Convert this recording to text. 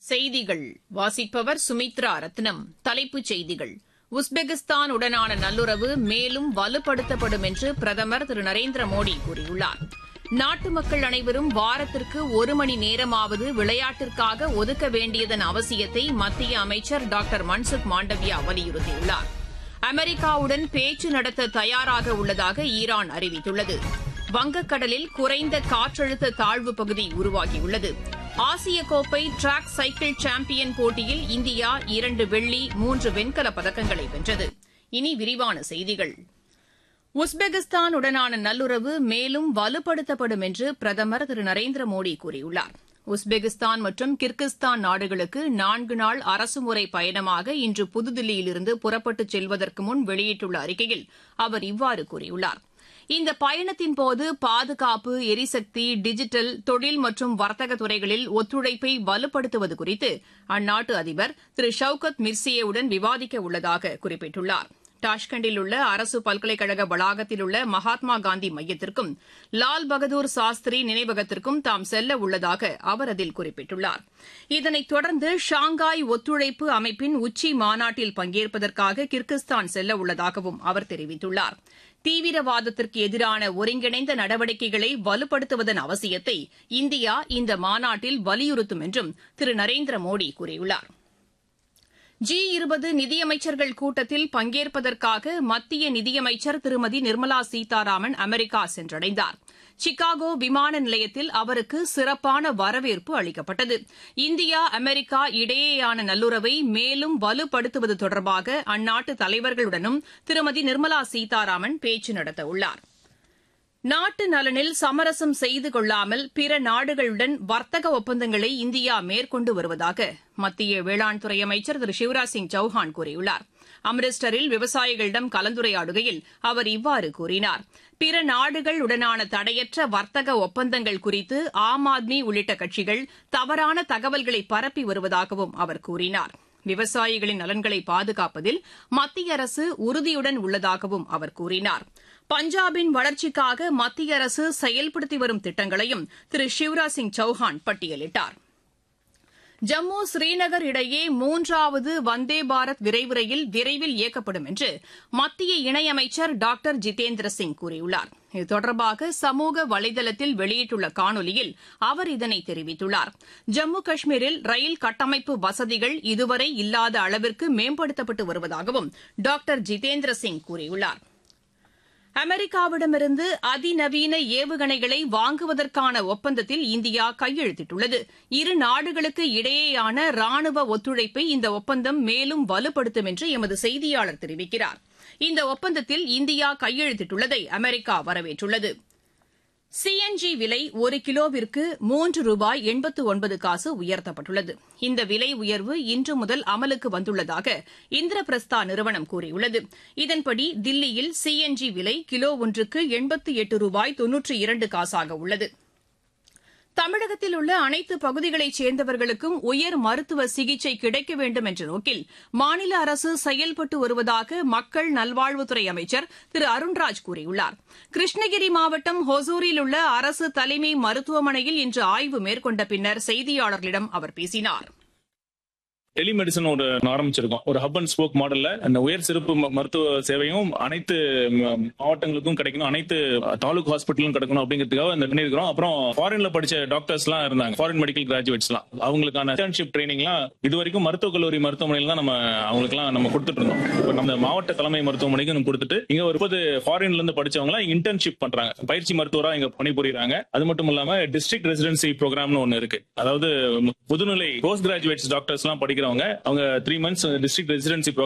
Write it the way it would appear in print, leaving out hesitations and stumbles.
செய்திகள் வாசிப்பவர் சுமித்ரா ரத்னம். தலைப்புச் செய்திகள்: உஸ்பெகிஸ்தான் உடனான நல்லுறவு மேலும் வலுப்படுத்தப்படும் என்று பிரதமர் திரு நரேந்திர மோடி கூறியுள்ளார். நாட்டு மக்கள் அனைவரும் வாரத்திற்கு 1 மணி நேரமாவது விளையாட்டிற்காக ஒதுக்க வேண்டியதன் அவசியத்தை மத்திய அமைச்சர் டாக்டர் மன்சுக் மாண்டவியா வலியுறுத்தியுள்ளார். அமெரிக்காவுடன் பேச்சு நடத்த தயாராக உள்ளதாக ஈரான் அறிவித்துள்ளது. வங்கக்கடலில் குறைந்த காற்றழுத்த தாழ்வு பகுதி உருவாகியுள்ளது. ஆசிய கோப்பை டிராக் சைக்கிள் சாம்பியன் போட்டியில் இந்தியா 2 வெள்ளி 3 வெண்கலப் பதக்கங்களை வென்றது. இனி விரிவான செய்திகள். உஸ்பெகிஸ்தான் உடனான நல்லுறவு மேலும் வலுப்படுத்தப்படும் என்று பிரதமர் திரு நரேந்திர மோடி கூறியுள்ளார். உஸ்பெகிஸ்தான் மற்றும் கிர்கிஸ்தான் நாடுகளுக்கு 4 நாள் அரசுமுறை பயணமாக இன்று புதுதில்லியிலிருந்து புறப்பட்டுச் செல்வதற்கு முன் வெளியிட்டுள்ள அறிக்கையில் அவர் இவ்வாறு கூறியுள்ளார். இந்த பயணத்தின்போது பாதுகாப்பு, எரிசக்தி, டிஜிட்டல், தொழில் மற்றும் வர்த்தக துறைகளில் ஒத்துழைப்பை வலுப்படுத்துவது குறித்து அந்நாட்டு அதிபர் திரு ஷவுகத் மிர்சியோவுடன் விவாதிக்க உள்ளதாக குறிப்பிட்டுள்ளார். டாஷ்கண்டில் உள்ள அரசு பல்கலைக்கழக வளாகத்தில் உள்ள மகாத்மா காந்தி மையத்திற்கும் லால் பகதூர் சாஸ்திரி நினைவகத்திற்கும் தாம் செல்ல உள்ளதாக அவர் அதில் குறிப்பிட்டுள்ளார். இதனைத் தொடர்ந்து ஷாங்காய் ஒத்துழைப்பு அமைப்பின் உச்சி மாநாட்டில் பங்கேற்பதற்காக கிர்கிஸ்தான் செல்ல உள்ளதாகவும் அவர் தெரிவித்துள்ளார். தீவிரவாதத்திற்கு எதிரான ஒருங்கிணைந்த நடவடிக்கைகளை வலுப்படுத்துவதன் அவசியத்தை இந்தியா இந்த மாநாட்டில் வலியுறுத்தும் என்றும் திரு நரேந்திர மோடி கூறியுள்ளார். G20 நிதியமைச்சர்கள் கூட்டத்தில் பங்கேற்பதற்காக மத்திய நிதியமைச்சர் திருமதி நிர்மலா சீதாராமன் அமெரிக்கா சென்றடைந்தார். சிகாகோ விமான நிலையத்தில் அவருக்கு சிறப்பான வரவேற்பு அளிக்கப்பட்டது. இந்தியா அமெரிக்கா இடையேயான நல்லுறவை மேலும் வலுப்படுத்துவது தொடர்பாக அந்நாட்டு தலைவர்களுடனும் திருமதி நிர்மலா சீதாராமன் பேச்சு நடத்தவுள்ளார். நாட்டு நலனில் சமரசம் செய்து கொள்ளாமல் பிற நாடுகளுடன் வர்த்தக ஒப்பந்தங்களை இந்தியா மேற்கொண்டு வருவதாக மத்திய வேளாண் துறை அமைச்சர் திரு சிவராஜ் சிங் சௌஹான் கூறியுள்ளார். அம்ரிஸ்டரில் விவசாயிகளிடம் கலந்துரையாடுகையில் அவர் இவ்வாறு கூறினார். பிற நாடுகள் உடனான தடையற்ற வர்த்தக ஒப்பந்தங்கள் குறித்து ஆம் ஆத்மி உள்ளிட்ட கட்சிகள் தவறான தகவல்களை பரப்பி வருவதாகவும் அவர் கூறினார். விவசாயிகளின் நலன்களை பாதுகாப்பதில் மத்திய அரசு உறுதியுடன் உள்ளதாகவும் அவர் கூறினார். பஞ்சாபின் வளர்ச்சிக்காக மத்திய அரசு செயல்படுத்தி வரும் திட்டங்களையும் திரு சிவராஜ் சிங் சௌஹான் பட்டியலிட்டார். ஜம்மு ஸ்ரீநகர் இடையே 3வது வந்தே பாரத் விரைவு ரயில் விரைவில் இயக்கப்படும் என்று மத்திய இணையமைச்சர் டாக்டர் ஜிதேந்திர சிங் கூறியுள்ளார். இது தொடர்பாக சமூக வலைதளத்தில் வெளியிட்டுள்ள காணொலியில் அவர் இதனை தெரிவித்துள்ளார். ஜம்மு காஷ்மீரில் ரயில் கட்டமைப்பு வசதிகள் இதுவரை இல்லாத அளவிற்கு மேம்படுத்தப்பட்டு வருவதாகவும் டாக்டர் ஜிதேந்திர சிங் கூறியுள்ளார். அமெரிக்காவிடமிருந்து அதிநவீன ஏவுகணைகளை வாங்குவதற்கான ஒப்பந்தத்தில் இந்தியா கையெழுத்திட்டுள்ளது. இரு நாடுகளுக்கு இடையேயான ராணுவ ஒத்துழைப்பை இந்த ஒப்பந்தம் மேலும் வலுப்படுத்தும் என்று எமது செய்தியாளர் தெரிவிக்கிறார். இந்த ஒப்பந்தத்தில் இந்தியா கையெழுத்திட்டுள்ளதை அமெரிக்கா வரவேற்றுள்ளது. CNG விலை 1 கிலோவிற்கு $3.89 உயர்த்தப்பட்டுள்ளது. இந்த விலை உயர்வு இன்று முதல் அமலுக்கு வந்துள்ளதாக இந்திரபிரஸ்தா நிறுவனம் கூறியுள்ளது. இதன்படி தில்லியில் CNG விலை கிலோ ஒன்றுக்கு $88.92 உள்ளது. தமிழகத்தில் உள்ள அனைத்து பகுதிகளைச் சேர்ந்தவர்களுக்கும் உயர் மருத்துவ சிகிச்சை கிடைக்க வேண்டும் என்ற நோக்கில் மாநில அரசு செயல்பட்டு வருவதாக மக்கள் நல்வாழ்வுத்துறை அமைச்சர் திரு அருண்ராஜ் கூறியுள்ளார். கிருஷ்ணகிரி மாவட்டம் ஹொசூரில் உள்ள அரசு தலைமை மருத்துவமனையில் இன்று ஆய்வு மேற்கொண்ட பின்னர் செய்தியாளர்களிடம் அவர் பேசினார். டெலிமெடிசன் ஆரம்பிச்சிருக்கோம். ஒரு ஹப் அண்ட் ஸ்போக் மாடல்ல அந்த உயர் சிறப்பு மருத்துவ சேவையும் அனைத்து மாவட்டங்களுக்கும் கிடைக்கணும், அனைத்து தாலுக் ஹாஸ்பிட்டலும் கிடைக்கணும் அப்படிங்கிறதுக்காக பண்ணிருக்கிறோம். அப்புறம் ஃபாரின்ல படிச்ச டாக்டர்ஸ் எல்லாம் இருந்தாங்க, ஃபாரின் மெடிக்கல் கிராஜுவேட்ஸ் எல்லாம், அவங்களுக்கான இன்டர்ன்ஷிப் ட்ரைனிங் எல்லாம் இதுவரைக்கும் மருத்துவக் கல்லூரி மருத்துவமனையில தான் அவங்களுக்கு எல்லாம் நம்ம கொடுத்துட்டு இருந்தோம். இப்போ நம்ம மாவட்ட தலைமை மருத்துவமனைக்கு நம்ம கொடுத்துட்டு இங்க ஒரு 30 ஃபாரின்ல இருந்து படிச்சவங்க எல்லாம் இன்டர்ன்ஷிப் பண்றாங்க, பயிற்சி மருத்துவரா இங்க பணிபுரியுறாங்க. அது மட்டும் இல்லாம டிஸ்ட்ரிக்ட் ரெசிடென்சி ப்ரோக்ராம்னு ஒன்னு இருக்கு. அதாவது முதுநிலை போஸ்ட் கிராஜுவேட்ஸ் டாக்டர்ஸ் எல்லாம் படிக்கிறவங்க அவங்க 3 months டிஸ்ட்ரிக்ட் ரெசிடென்சி